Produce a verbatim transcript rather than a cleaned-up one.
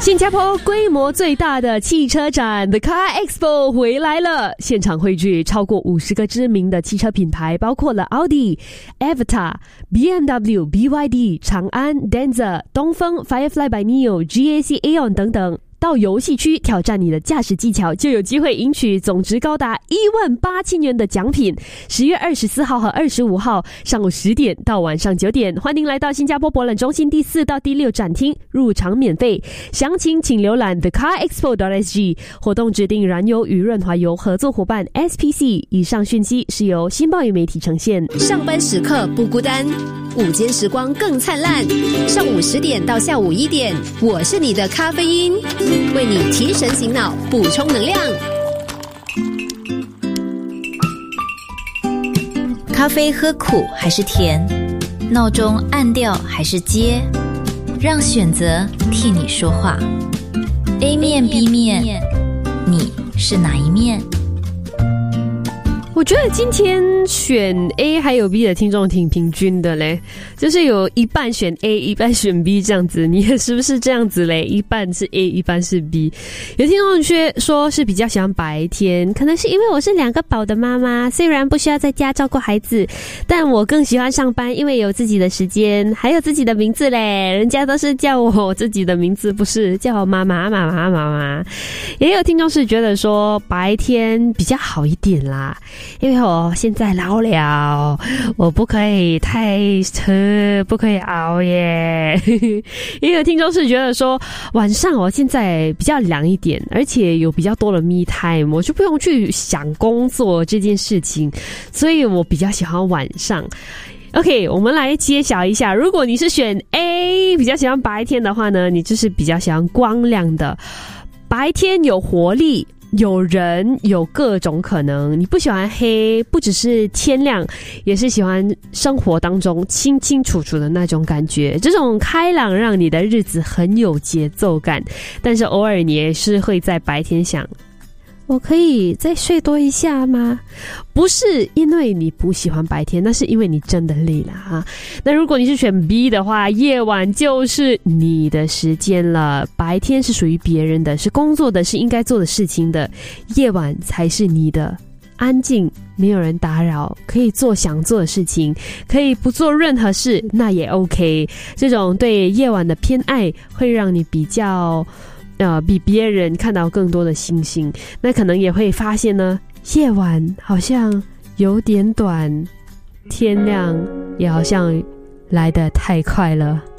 新加坡规模最大的汽车展 The Car Expo 回来了，现场汇聚超过五十个知名的汽车品牌，包括了奥迪、Avatar、B M W、B Y D、长安、Denza、东风、Firefly by Neo、G A C Aeon 等等。到游戏区挑战你的驾驶技巧，就有机会赢取总值高达一万八千元的奖品。十月二十四号和二十五号上午十点到晚上九点，欢迎来到新加坡博览中心第四到第六展厅，入场免费。详情请浏览 the car expo dot s g。 活动指定燃油与润滑油合作伙伴 S P C。 以上讯息是由新报与媒体呈现。 上班时刻不孤单，午间时光更灿烂。上午十点到下午一点，我是你的咖啡因，为你提神醒脑，补充能量。 咖啡喝苦还是甜？闹钟按掉还是接？让选择替你说话。A 面 B 面，你是哪一面？ 我觉得今天选 A 还有 B 的听众挺平均的嘞，就是有一半选 A 一半选 B 这样子。你是不是这样子嘞？一半是 A 一半是 B。 有听众说说是比较喜欢白天，可能是因为我是两个宝的妈妈，虽然不需要在家照顾孩子，但我更喜欢上班，因为有自己的时间，还有自己的名字嘞，人家都是叫我自己的名字，不是叫我妈妈妈妈妈妈。也有听众是觉得说白天比较好一点啦，因为我现在老了，我不可以太迟，不可以熬夜。也有听众是觉得说晚上我现在比较凉一点，而且有比较多的 me time， 我就不用去想工作这件事情，所以我比较喜欢晚上。OK， 我们来揭晓一下，如果你是选 A 比较喜欢白天的话呢，你就是比较喜欢光亮的，白天有活力，有人，有各种可能。你不喜欢黑，不只是天亮，也是喜欢生活当中清清楚楚的那种感觉。这种开朗让你的日子很有节奏感，但是偶尔你也是会在白天想，我可以再睡多一下吗？不是因为你不喜欢白天，那是因为你真的累了哈。那如果你是选 B 的话，夜晚就是你的时间了，白天是属于别人的，是工作的，是应该做的事情的，夜晚才是你的，安静，没有人打扰，可以做想做的事情，可以不做任何事，那也 OK。 这种对夜晚的偏爱会让你比较呃，比别人看到更多的星星，那可能也会发现呢，夜晚好像有点短，天亮也好像来得太快了。